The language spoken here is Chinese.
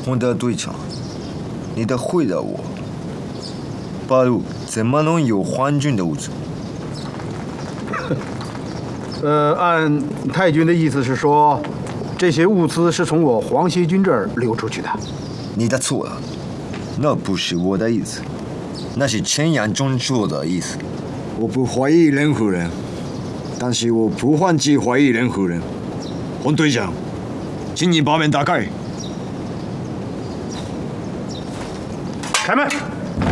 洪德队长，你得回答我，八路怎么能有皇军的物资？ 按太君的意思是说，这些物资是从我皇协军这儿流出去的。 你的错了，那不是我的意思，那是陈阳中说的意思。 我不怀疑任何人，但是我不放弃怀疑任何人。洪队长，请你把门打开。 开门。